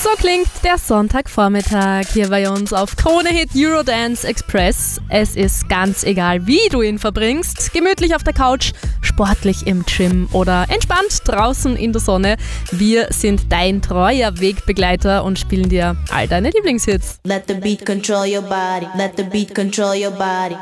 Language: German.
So klingt der Sonntagvormittag hier bei uns auf Krone Hit Eurodance Express. Es ist ganz egal, wie du ihn verbringst. Gemütlich auf der Couch, sportlich im Gym oder entspannt draußen in der Sonne. Wir sind dein treuer Wegbegleiter und spielen dir all deine Lieblingshits. Let the beat control your body. Let the beat control your body.